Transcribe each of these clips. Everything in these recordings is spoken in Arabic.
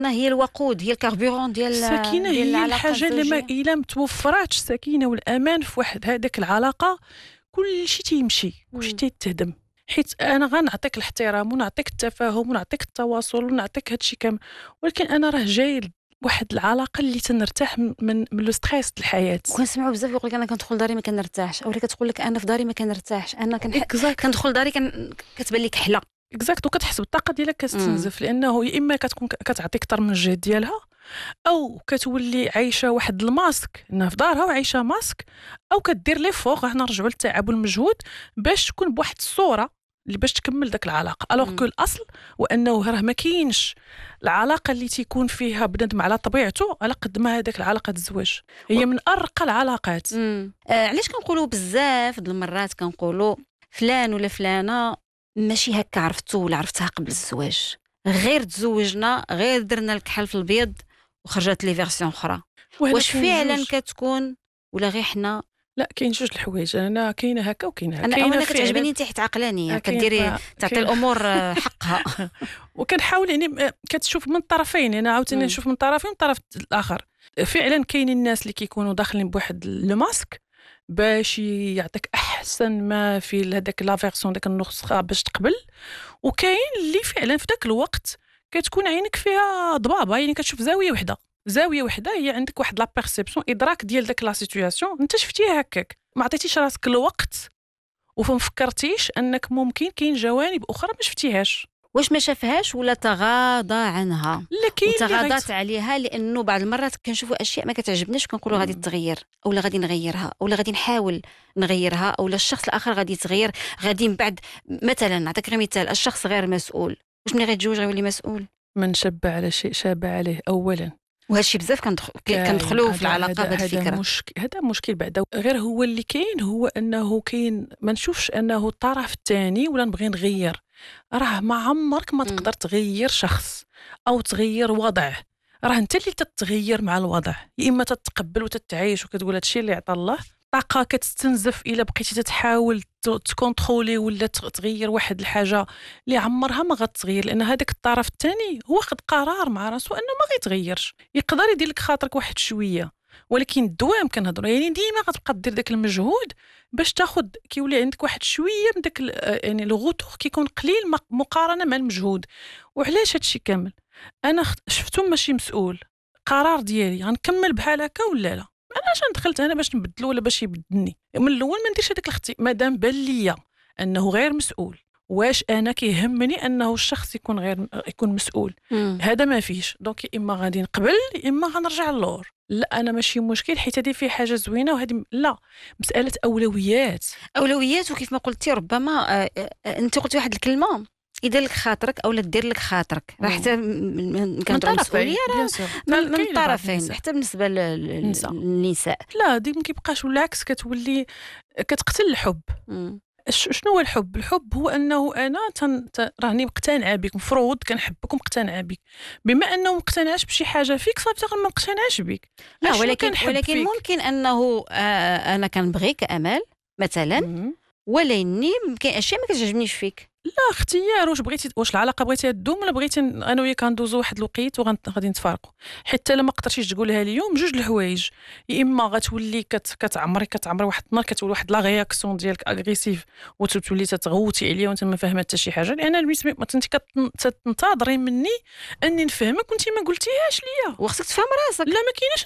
علاقتنا هي الوقود، هي الكاربورون السكينه ديال هي العلاقه الحاجه اللي ما الزوجيه. الا متوفراتش السكينه والامان في واحد هذاك العلاقه، كل شيء تيمشي، كل شيء تيتهدم. حيت انا غنعطيك الاحترام ونعطيك التفاهم ونعطيك التواصل ونعطيك هادشي كامل، ولكن انا راه جاي واحد العلاقه اللي تنرتاح من لو ستريس د الحياه. وكنسمعوا بزاف يقول لك انا كندخل داري ما كنرتاحش، اولا كتقول لك انا في داري ما كنرتاحش، انا اكزاكت كندخل داري كتبان لك حلا. اكزاكت وكتحس بالطاقه ديالك كتستنزف، لانه يا اما كتكون كتعطي كثر من الجهد ديالها، او كتولي عايشه واحد الماسك انها في دارها وعايشه ماسك، او كدير لي فوق. حنا نرجعوا للتعب والمجهود باش تكون بواحد الصوره اللي باش تكمل داك العلاقه. الوغ كو الاصل وانه راه ما كاينش العلاقه اللي تيكون فيها بنادم على طبيعته على قد ما هذاك العلاقه الزواج هي من ارقى العلاقات. علاش كنقولوا بزاف د المرات كنقولوا فلان ولا فلانه ماشي هكا عرفتو ولا عرفتها قبل الزواج، غير تزوجنا، غير درنا الكحل في البيض وخرجت لي فيرسيون اخرى. واش فعلا كتكون ولا غير حنا؟ لا، كاين جوج الحوايج. انا كاينه هكا وكاينه هكا. انا كتعجبني انت حيت عقلانيه كديري تعطي الامور حقها. وكنحاول يعني كتشوف من الطرفين. انا عاوتاني نشوف من طرفين من الطرف الاخر. فعلا كاينين الناس اللي كيكونوا داخلين بواحد لو ماسك باش يعطيك احسن ما في هذاك لا فيرسون داك النسخه باش تقبل، وكاين اللي فعلا في ذاك الوقت كتكون عينك فيها ضبابه، يعني كتشوف زاويه وحده هي عندك واحد لا بيرسيبسيون، ادراك ديال داك لا سيتوياسيون انت شفتيها هكاك، ما عطيتيش راسك الوقت وما فكرتيش انك ممكن كاين جوانب اخرى ما شفتيهاش. واش ما شافهاش ولا تغاضى عنها وتغاضات عليها؟ لانه بعض المرات كنشوفوا اشياء ما كتعجبناش كنقولوا غادي تغير، اولا غادي نغيرها، اولا غادي نحاول نغيرها، اولا الشخص الاخر غادي يتغير، غادي من بعد مثلا نعطيك غير مثال، الشخص غير مسؤول، واش ملي غيتزوج غيولي مسؤول؟ من شب على شيء شاب عليه اولا. وهذا الشيء بزاف كندخلوا في العلاقه بهذه الفكره. هذا مشكل بعدا. غير هو اللي كاين هو انه كاين ما نشوفش انه الطرف الثاني ولا نبغي نغير. راه ما عمرك ما تقدر تغير شخص او تغير وضع، راه انت اللي تتغير مع الوضع. يا اما تتقبل وتتعايش وكتقول هادشي اللي عطا الله، طاقه كتستنزف الا بقيتي تتحاول تكونترولي ولا تغير واحد الحاجه اللي عمرها ما غتغير، لان هذاك الطرف الثاني هو خد قرار مع راسو انه ما غيتغيرش. يقدر يدير لك خاطرك واحد شويه، ولكن الدوام كنهضروا يعني ديما غتبقى دير داك المجهود باش تاخد كيولي عندك واحد شويه من داك يعني الغوتور كيكون قليل مقارنه مع المجهود. وعلاش هادشي كامل؟ انا شفتو ماشي مسؤول، قرار ديالي غنكمل بحال هكا ولا لا. انا اش دخلت انا باش نبدلو ولا باش يبدلني؟ من الاول ما نديرش هذاك مادام بان ليا انه غير مسؤول. واش انا كيهمني انه الشخص يكون مسؤول؟ هذا ما فيش. دونك يا اما غادي نقبل يا اما غنرجع للور. لا انا ماشي مشكل حيت هذه فيه حاجه زوينه وهذه لا. مساله اولويات. وكيف ما قلتي ربما انت قلتي واحد الكلمه، يدير لك خاطرك او لا دير لك خاطرك، راه حتى كنهضروا المسؤوليه من الطرفين، حتى بالنسبه للنساء. لا دي ما كيبقاش، والعكس كتولي كتقتل الحب. شنو هو الحب؟ الحب هو انه انا راني مقتنعه بك، مفروض كنحبك ومقتنعه بك. بما انه مقتنعش بشي حاجه فيك صافي ما مقتنعش بك. لا ولكن ممكن انه انا كنبغيك امال مثلا، ولكن كاين اشياء ما كتعجبنيش فيك. لا اختيار. واش العلاقه بغيتيها تدوم ولا بغيتي انا وياك غندوزو واحد الوقيت وغادي نتفارقوا؟ حتى لما قدرتيش تقولها اليوم جوج الحوايج، يا اما غتولي كتعمري واحد النهار كتولي واحد لا رياكسيون ديالك اغريسيف وتولي تتغوتي عليا وانت ما فاهمه حتى شي حاجه، لان انت كتنتظري مني اني نفهمك وانت ما قلتيهاش ليا، وخصك تفهم راسك. لا ما كايناش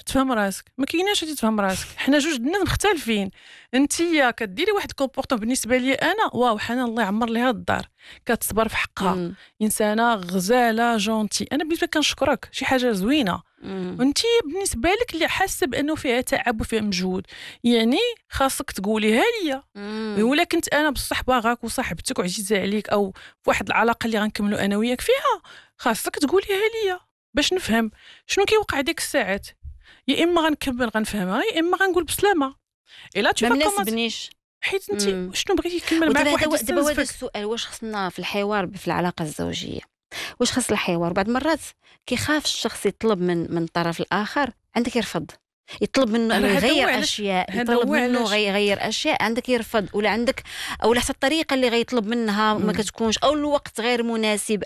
تفهم راسك، حنا جوج الناس مختلفين. انتيا كديري واحد الكومبورطمون بالنسبه لي انا واو حنان الله يعمر ليها الدار، كتصبر في حقها، انسانه غزاله جونتي، انا بالنسبه كنشكرك شي حاجه زوينه. وانت بالنسبه لك اللي حاسه بانه فيها تعب وفيها مجهود، يعني خاصك تقوليها ليا. ولا كنت انا بصح باغاك وصاحبتك وعزيزه عليك او في واحد العلاقه اللي غنكملوا انا وياك فيها، خاصك تقوليها ليا باش نفهم شنو كيوقع ديك الساعات. يا اما غنكمل غنفهمها يا اما غنقول بسلامه. الا ما مناسبنيش حيت انت شنو بغيتي يكمل معك واحد دابا هذا السؤال، واش خصنا في الحوار في العلاقه الزوجيه، واش خص الحوار؟ بعض المرات كيخاف الشخص يطلب من الطرف الاخر عندك يرفض، يطلب منه انه هذا هو يغير علاش- اشياء، هذا يطلب هو منه علاش. يغير اشياء، عندك يرفض، ولا عندك او حتى الطريقه اللي غيطلب منها ما كتكونش، او الوقت غير مناسب،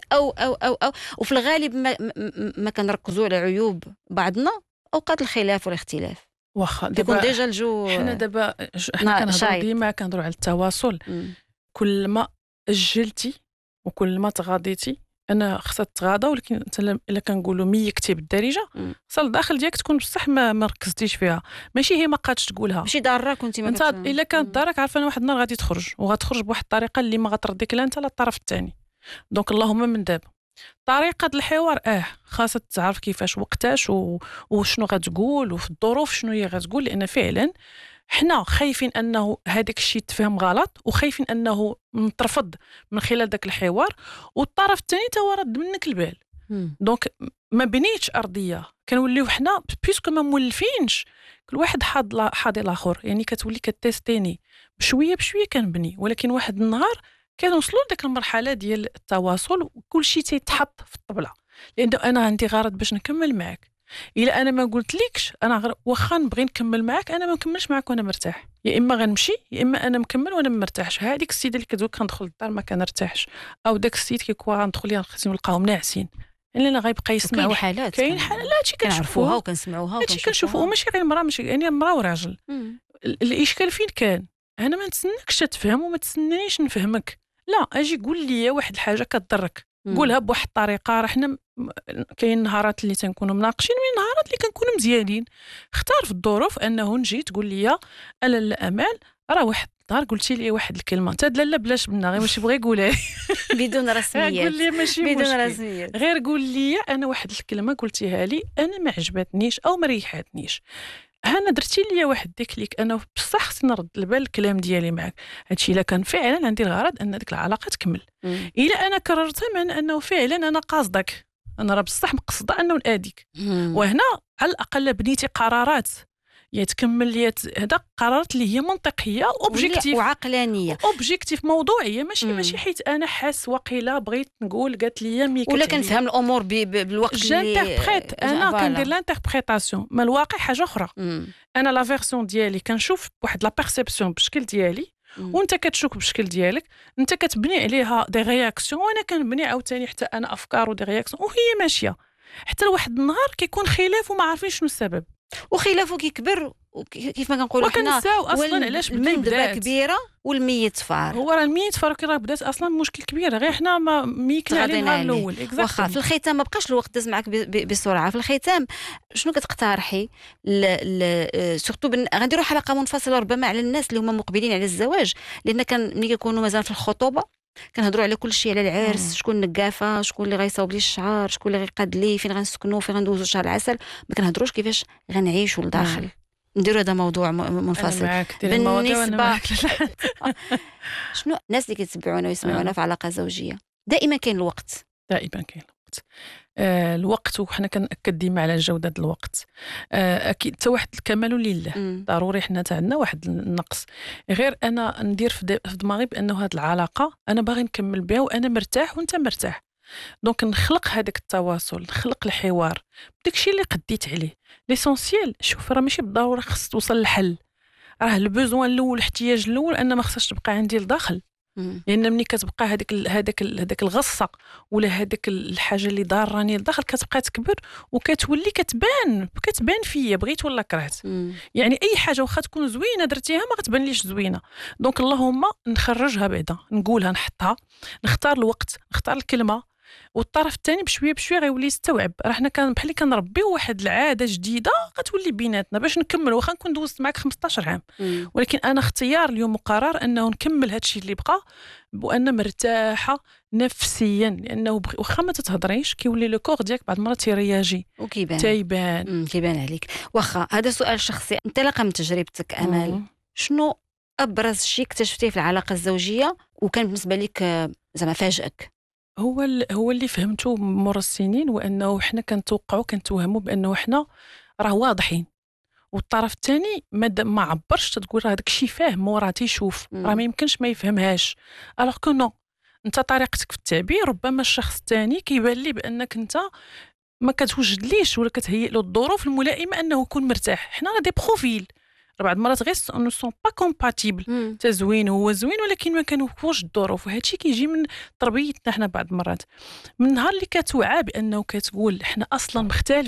او وفي الغالب ما كنركزوا على عيوب بعضنا اوقات الخلاف والاختلاف واخا كيكون دابا ديجا الجو حنا دابا حنا كنهضروا شايط. ديما كنهضروا على التواصل. مم. كل ما اجلتي وكل ما تغاضيتي، انا خصها تغاضى، ولكن انت الا كنقولوا ميكتي بالدارجه خصها الداخل ديالك تكون بصح ما ركزتيش فيها، ماشي هي ما قادش تقولها. ماشي ضاره كنتي ما انت الا كانت دارك عارفه انا واحد النهار غادي تخرج، وغتخرج بواحد الطريقه اللي ما غترضيك لا انت لا الطرف الثاني. دونك اللهم من دابا طريقه الحوار خاصها تعرف كيفاش وقتاش وشنو غتقول، وفي الظروف شنو هي غتقول، لان فعلا حنا خايفين انه هذاك الشيء تفهم غلط، وخايفين انه نترفض من خلال داك الحوار، والطرف الثاني تا هو رد منك البال. دونك ما بنيتش ارضيه، كنوليو حنا بيسكو ما مولفينش كل واحد حاضي الاخر، يعني كتولي كتيستيني بشويه بشويه كنبني. ولكن واحد النهار كنوصلوا لديك المرحله ديال التواصل وكل شيء تيتحط في الطبله، لانه انا عندي غرض باش نكمل معك. الا انا ما قلت لكش انا واخا نبغي نكمل معك، انا ما نكملش معك وانا مرتاح، يا اما غنمشي يا اما انا مكمل وانا ما مرتاحش. هذيك السيده اللي كتقول كندخل للدار ما كنرتاحش، او داك السيد كيكون غندخل خصني نلقاهم ناعسين، لان غيبقى يسمع كاين حالات، كاين حالات لا هادشي كنعرفوها وكنسمعوها هادشي كنشوفوه، وماشي غير المراه، ماشي يعني المراه وراجل. الاشكال فين كان؟ انا ما نتسناكش تفهم وما تسنانيش نفهمك، لا اجي قول لي واحد الحاجه كضرك قولها بواحد الطريقه. راه حنا كاين نهارات اللي تنكونوا مناقشين وين نهارات اللي كنكونوا مزيانين. اختار في الظروف انه نجي تقول لي الا الامال راه واحد النهار قلتي لي واحد الكلمه لا بلاش منها، غير ماشي بغي قولها بدون رسميات، قول لي ماشي بدون رسميات، غير قول لي انا واحد الكلمه قلتيها لي انا ما عجبتنيش او ما ريحاتنيش، انا درتي لي واحد ديكليك، انا بصح خصني نرد البال الكلام ديالي معك. هادشي الا كان فعلا عندي الغرض ان ديك العلاقه تكمل. الا انا كررتها معنى انه فعلا انا قاصدك، انا راه بصح مقصده انه ناديك، وهنا على الاقل بنيتي قرارات يا تكمل يا هذا قرارات اللي هي منطقيه اوبجيكتيف وعقلانيه، اوبجيكتيف موضوعيه، ماشي حيت انا حاس وقيله بغيت نقول قالت لي ميكا ولا كنفهم الامور بالوقت اللي جانتربريت، انا كندير لانتربريتاسيون، ما الواقع حاجه اخرى. انا لا فيرسيون ديالي كنشوف واحد لا بيرسيبسيون بشكل ديالي، وانت كتشوف بشكل ديالك، انت كتبني عليها دي رياكسيون وانا كنبني عاوتاني حتى انا افكار ودي رياكسيون، وهي ماشيه حتى لواحد النهار كيكون خلاف وما عارفين شنو السبب، وخلافه كيكبر كيف ما كنقولوا حنا اصلا علاش المندبه كبيره والميت فار. هو راه الميت فار راه بدات اصلا مشكل كبير، غير حنا ما ميكنا عليه النهار الاول. واخا في الختام ما بقاش الوقت داز معك بسرعه، في الختام شنو كتقترحي سورتو غنديروا حلقه منفصله ربما على الناس اللي هما مقبلين على الزواج، لان ملي كيكونوا مازال في الخطوبه كنهضروا على كل شيء، على العرس، شكون نقافه، شكون اللي غيصاوب لي الشعر، شكون اللي غيقاد لي، فين غنسكنوا، فين غندوزوا شهر العسل، ما كنهضروش كيفاش غنعيشوا لداخل. نديروا هذا موضوع منفصل. بالنسبه شنو الناس اللي كيتبعونا ويسمعونا في علاقه زوجيه، دائما كاين الوقت، الوقت وحنا كنأكد ديما على جودة الوقت. اكيد حتى واحد الكمال لله، ضروري حنا عندنا واحد النقص، غير انا ندير في دماغي بانه هذه العلاقه انا باغي نكمل بها وانا مرتاح وانت مرتاح، دونك نخلق هذاك التواصل، نخلق الحوار بداك الشيء اللي قديت عليه. ليسونسيال شوف راه ماشي بالضروره خص توصل للحل، راه البوزوان الاول الاحتياج الاول ان ما خصهاش تبقى عندي الداخل، لان ملي كتبقى هذاك الغصه ولا هذاك الحاجه اللي ضاراني لداخل كتبقى تكبر وكتولي كتبان فيا بغيت ولا كرهت. يعني اي حاجه واخا تكون زوينه درتيها ما غتبانليش زوينه، دونك اللهم نخرجها بعدا، نقولها، نحطها، نختار الوقت، نختار الكلمه، والطرف الثاني بشويه بشويه غيولي يستوعب. راه حنا بحال اللي كنربيو واحد العاده جديده غتولي بيناتنا باش نكمل، واخا نكون دوزت معك 15 عام، ولكن انا اختيار اليوم وقرار انه نكمل هادشي اللي بقى وانا مرتاحه نفسيا، لانه واخا ما تتهضريش كيولي لو كور ديالك بعض المرات تيرياجي وكيبان كيبان عليك. واخا هذا سؤال شخصي انطلاقا من تجربتك امال، شنو ابرز شيء اكتشفتيه في العلاقه الزوجيه وكان بالنسبه لك زعما فاجئك؟ هو اللي فهمته مر السنين، وانه حنا كنتوهموا بانه حنا راه واضحين، والطرف الثاني ما عبرش تقول راه داك الشيء فاهم وراه تيشوف، راه ما يمكنش ما يفهمهاش. الوغ كو نو، انت طريقتك في التعبير ربما الشخص الثاني كيبان لي بانك انت ما كتوجدليش ولا كتهيئ له الظروف الملائمه انه يكون مرتاح. حنا راه دي بروفيل بعض المرات غير نو سون با كومباتيبل. تزوين هو زوين ولكن ما كانوش الظروف، وهادشي كيجي من تربيتنا حنا بعض المرات. من نهار اللي كتوعى بانه كتقول حنا اصلا مختلفين